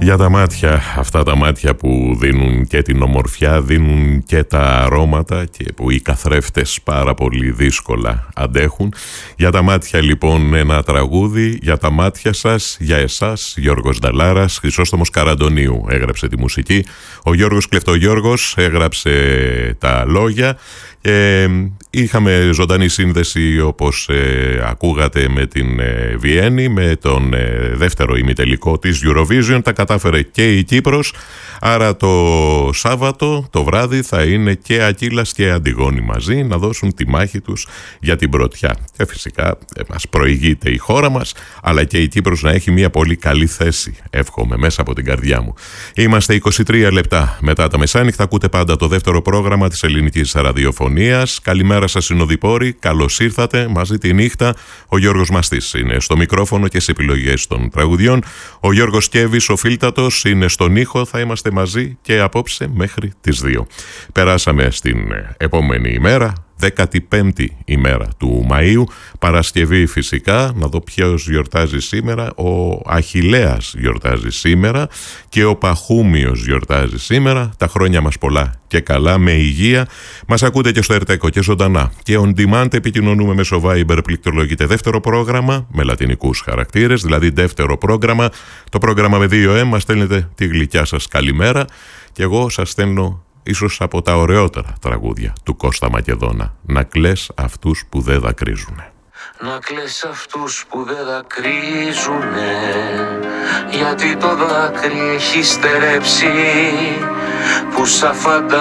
Για τα μάτια, αυτά τα μάτια που δίνουν και την ομορφιά, δίνουν και τα αρώματα και που οι καθρέφτες πάρα πολύ δύσκολα αντέχουν. Για τα μάτια λοιπόν ένα τραγούδι, για τα μάτια σας, για εσάς, Γιώργος Νταλάρας. Χρυσόστομος Καραντονίου έγραψε τη μουσική, ο Γιώργος Κλεφτογιώργος έγραψε τα λόγια. Είχαμε ζωντανή σύνδεση, όπως ακούγατε, με την Βιέννη, με τον δεύτερο ημιτελικό της Eurovision. Τα κατάφερε και η Κύπρος, άρα το Σάββατο το βράδυ θα είναι και Ακύλας και Αντιγόνη μαζί να δώσουν τη μάχη τους για την πρωτιά. Και φυσικά μας προηγείται η χώρα μας, αλλά και η Κύπρος να έχει μια πολύ καλή θέση, εύχομαι μέσα από την καρδιά μου. Είμαστε 23 λεπτά μετά τα μεσάνυχτα, ακούτε πάντα το δεύτερο πρόγραμμα της ελληνικής ραδιοφωνίας. Καλημέρα σας συνοδοιπόροι, καλώς ήρθατε μαζί τη νύχτα. Ο Γιώργος Μαστής είναι στο μικρόφωνο και σε επιλογές των τραγουδιών. Ο Γιώργος Κέβης, ο Φίλτατος, είναι στον ήχο. Θα είμαστε μαζί και απόψε μέχρι τις 2. Περάσαμε στην επόμενη ημέρα, 15η ημέρα του Μαΐου, Παρασκευή φυσικά. Να δω ποιος γιορτάζει σήμερα. Ο Αχιλλέας γιορτάζει σήμερα και ο Παχούμιος γιορτάζει σήμερα. Τα χρόνια μας πολλά και καλά, με υγεία. Μας ακούτε και στο ΕΡΤΕΚΟ και ζωντανά και on demand. Επικοινωνούμε μέσω Viber, πληκτρολογείται δεύτερο πρόγραμμα με λατινικούς χαρακτήρες, δηλαδή δεύτερο πρόγραμμα. Το πρόγραμμα με 2M, μας στέλνετε τη γλυκιά σας καλημέρα και εγώ σας στέλνω ίσως από τα ωραιότερα τραγούδια του Κώστα Μακεδόνα. Να κλαις αυτούς που δεν δακρύζουνε. Να κλαις αυτούς που δεν δακρύζουνε, γιατί το δάκρυ έχει στερέψει, που σαν φαντάζομαι